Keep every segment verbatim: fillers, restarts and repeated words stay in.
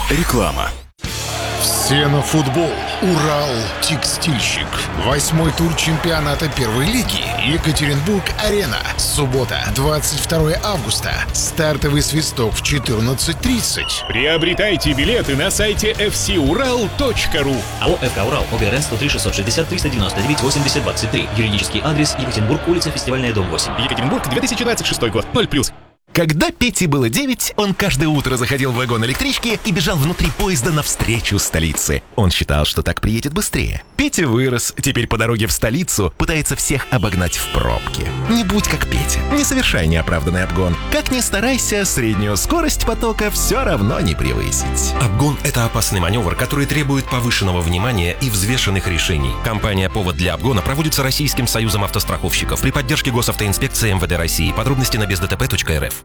Реклама. Все на футбол. Урал Текстильщик. Восьмой тур чемпионата первой лиги. Екатеринбург-Арена. Суббота, двадцать второе августа. Стартовый свисток в четырнадцать тридцать. Приобретайте билеты на сайте эф си урал точка ру. АО «ФК Урал», ОГРН сто три шестьсот шестьдесят триста девяносто девять восемьдесят двадцать три. Юридический адрес: Екатеринбург, улица Фестивальная, дом восемь. Екатеринбург, две тысячи двадцать шестой год, ноль плюс. Когда Пете было девять, он каждое утро заходил в вагон электрички и бежал внутри поезда навстречу столице. Он считал, что так приедет быстрее. Петя вырос, теперь по дороге в столицу пытается всех обогнать в пробке. Не будь как Петя, не совершай неоправданный обгон. Как ни старайся, среднюю скорость потока все равно не превысить. Обгон – это опасный маневр, который требует повышенного внимания и взвешенных решений. Компания «Повод для обгона» проводится Российским союзом автостраховщиков при поддержке Госавтоинспекции эм вэ дэ России. Подробности на без дэ тэ пэ точка эр эф.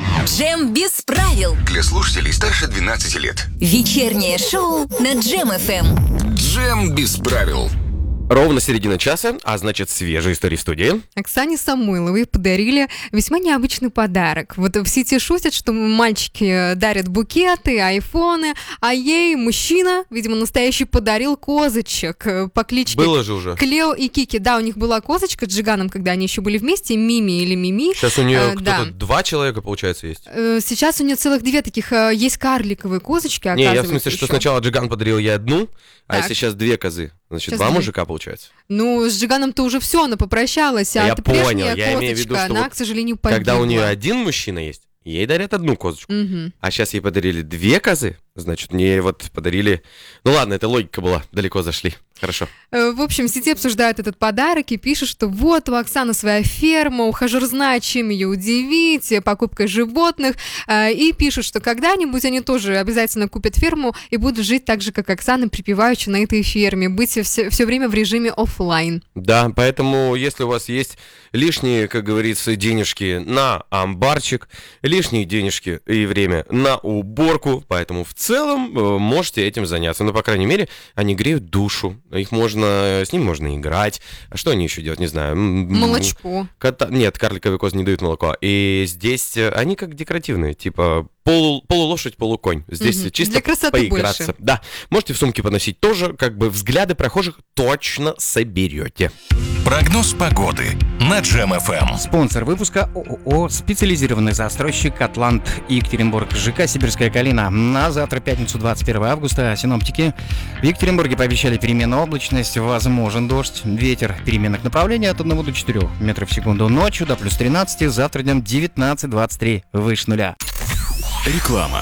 Джем без правил. Для слушателей старше двенадцати лет. Вечернее шоу на Джем эф эм. Джем без правил. Ровно середина часа, а значит, свежие истории в студии. Оксане Самойловой подарили весьма необычный подарок. Вот в сети шутят, что мальчики дарят букеты, айфоны, а ей мужчина, видимо, настоящий, подарил козочек по кличке Было же уже. Клео и Кики. Да, у них была козочка с Джиганом, когда они еще были вместе, Мими или Мими. Сейчас у нее э, кто-то да. два человека, получается, есть. Э, сейчас у нее целых две таких, э, есть карликовые козочки, Не, оказывается. я в смысле, что еще. сначала Джиган подарил ей одну, а Так. если сейчас две козы, значит, Сейчас два две. мужика, получается. Ну, с Джиганом-то уже все, она попрощалась, а Я это понял, прежняя я имею в виду, козочка, что она, вот к сожалению, погибла. Когда у нее один мужчина есть, ей дарят одну козочку. Мгм. А сейчас ей подарили две козы, значит, мне вот подарили... Ну ладно, это логика была, далеко зашли. Хорошо. Э, В общем, в сети обсуждают этот подарок и пишут, что вот у Оксаны своя ферма, ухажер знает, чем ее удивить, э, покупкой животных. Э, И пишут, что когда-нибудь они тоже обязательно купят ферму и будут жить так же, как Оксана, припеваючи на этой ферме, быть все, все время в режиме оффлайн. Да, поэтому, если у вас есть лишние, как говорится, денежки на амбарчик, лишние денежки и время на уборку, поэтому в целом э, можете этим заняться. Ну, по крайней мере, они греют душу. Их можно, с ними можно играть. А что они еще делать, не знаю. М- м- Молочко. Кота... Нет, карликовые козы не дают молоко. И здесь э, они как декоративные, типа полу... полулошадь, полуконь. Здесь Мгм. чисто Для красоты поиграться. больше. Да, можете в сумке поносить тоже, как бы взгляды прохожих точно соберете. Прогноз погоды на Джем эф эм. Спонсор выпуска ООО «Специализированный застройщик Атлант Екатеринбург», ЖК «Сибирская Калина». На завтра, пятницу, двадцать первое августа, синоптики в Екатеринбурге пообещали переменную облачность, возможен дождь, ветер переменных направлений от одного до четырёх метров в секунду, ночью до плюс тринадцати, завтра днем девятнадцать двадцать три, выше нуля. Реклама.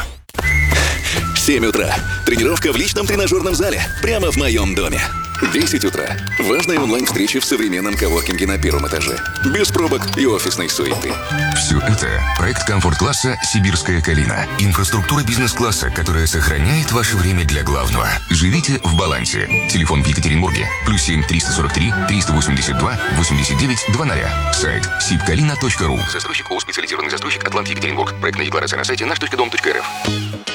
семь утра. Тренировка в личном тренажерном зале. Прямо в моем доме. десять утра. Важная онлайн-встреча в современном коворкинге на первом этаже. Без пробок и офисной суеты. Все это – проект комфорт-класса «Сибирская Калина». Инфраструктура бизнес-класса, которая сохраняет ваше время для главного. Живите в балансе. Телефон в Екатеринбурге. Плюс семь триста сорок три триста восемьдесят два восемьдесят девять двадцать. Сайт сибкалина точка ру. Застройщик ООО «Специализированный застройщик Атлант Екатеринбург». Проектная декларация на сайте наш точка дом точка эр эф.